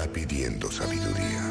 ahora pidiendo sabiduría.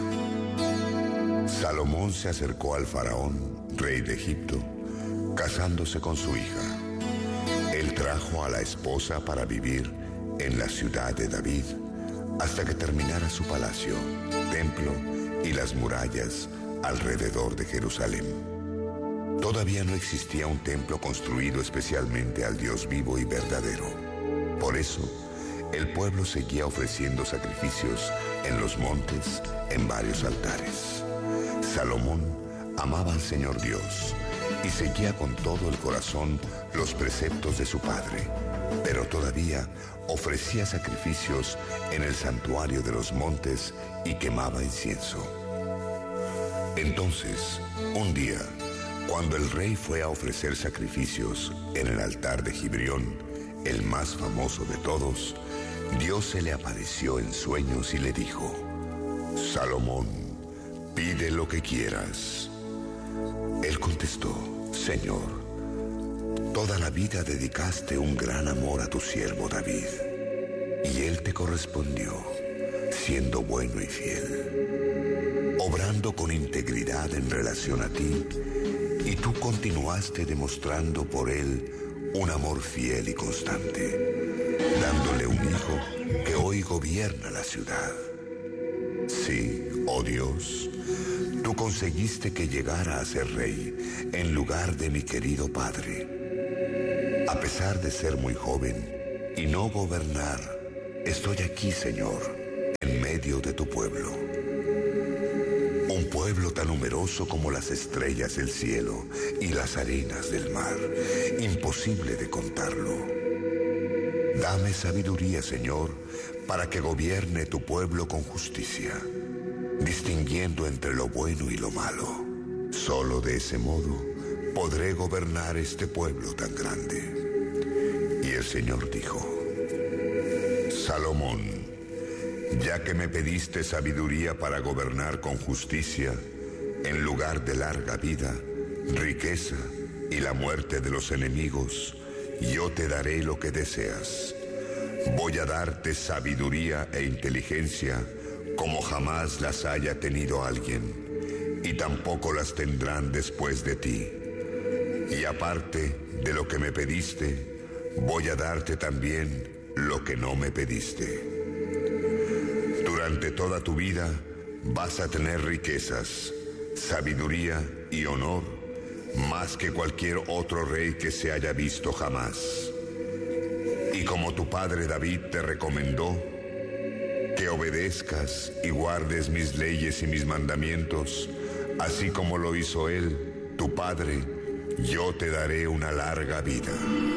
Salomón se acercó al faraón, rey de Egipto, casándose con su hija. Él trajo a la esposa para vivir en la ciudad de David hasta que terminara su palacio, templo y las murallas alrededor de Jerusalén. Todavía no existía un templo construido especialmente al Dios vivo y verdadero. Por eso, el pueblo seguía ofreciendo sacrificios en los montes, en varios altares. Salomón amaba al Señor Dios y seguía con todo el corazón los preceptos de su padre, pero todavía ofrecía sacrificios en el santuario de los montes y quemaba incienso. Entonces, un día, cuando el rey fue a ofrecer sacrificios en el altar de Gibeón, el más famoso de todos, Dios se le apareció en sueños y le dijo: Salomón, pide lo que quieras. Él contestó: Señor, toda la vida dedicaste un gran amor a tu siervo David, y él te correspondió, siendo bueno y fiel, obrando con integridad en relación a ti, y tú continuaste demostrando por él un amor fiel y constante, dándole un hijo que hoy gobierna la ciudad. Sí, oh Dios, tú conseguiste que llegara a ser rey en lugar de mi querido padre. A pesar de ser muy joven y no gobernar, estoy aquí, Señor, en medio de tu pueblo. Un pueblo tan numeroso como las estrellas del cielo y las arenas del mar, imposible de contarlo. Dame sabiduría, Señor, para que gobierne tu pueblo con justicia, distinguiendo entre lo bueno y lo malo. Solo de ese modo podré gobernar este pueblo tan grande. Y el Señor dijo: Salomón, ya que me pediste sabiduría para gobernar con justicia, en lugar de larga vida, riqueza y la muerte de los enemigos, yo te daré lo que deseas. Voy a darte sabiduría e inteligencia como jamás las haya tenido alguien, y tampoco las tendrán después de ti. Y aparte de lo que me pediste, voy a darte también lo que no me pediste. Durante toda tu vida vas a tener riquezas, sabiduría y honor, más que cualquier otro rey que se haya visto jamás. Y como tu padre David te recomendó, que obedezcas y guardes mis leyes y mis mandamientos, así como lo hizo él, tu padre, yo te daré una larga vida.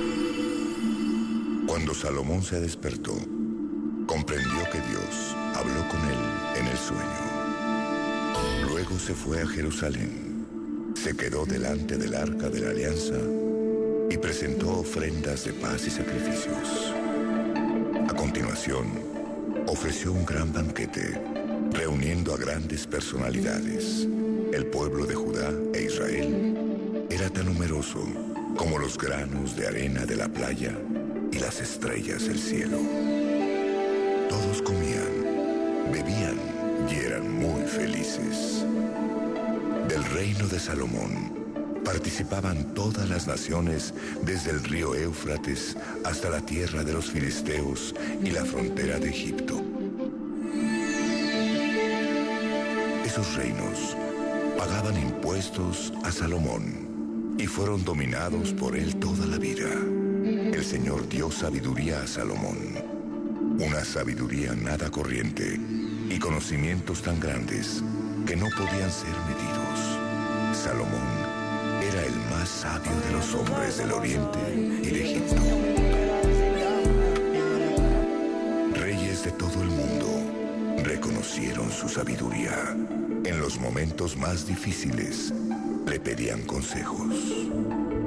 Cuando Salomón se despertó, comprendió que Dios habló con él en el sueño. Luego se fue a Jerusalén, se quedó delante del arca de la alianza y presentó ofrendas de paz y sacrificios. A continuación, ofreció un gran banquete, reuniendo a grandes personalidades. El pueblo de Judá e Israel era tan numeroso como los granos de arena de la playa y las estrellas del cielo. Todos comían, bebían y eran muy felices. Del reino de Salomón participaban todas las naciones, desde el río Éufrates hasta la tierra de los filisteos y la frontera de Egipto. Esos reinos pagaban impuestos a Salomón y fueron dominados por él toda la vida. El Señor dio sabiduría a Salomón, una sabiduría nada corriente y conocimientos tan grandes que no podían ser medidos. Salomón era el más sabio de los hombres del Oriente y de Egipto. Reyes de todo el mundo reconocieron su sabiduría. En los momentos más difíciles le pedían consejos.